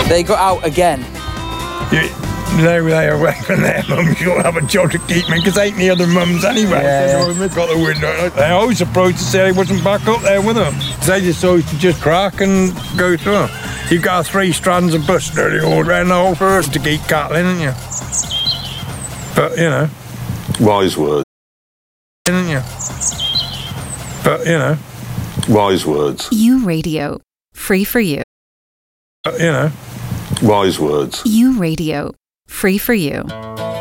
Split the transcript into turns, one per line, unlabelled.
They got out again.
They away from their mums. You'll have a job to keep me, because ain't the other mums anyway.
Yeah.
So they've got the window. They're always surprised to say he wasn't back up there with them. They just always to just crack and go through. You've got 3 strands of bus nearly all around the whole forest to keep cattling, haven't you? But, you know.
Wise words.
Haven't you? But, you know.
Wise words.
U Radio. Free for you.
But, you know.
Wise words.
U Radio. Free for you.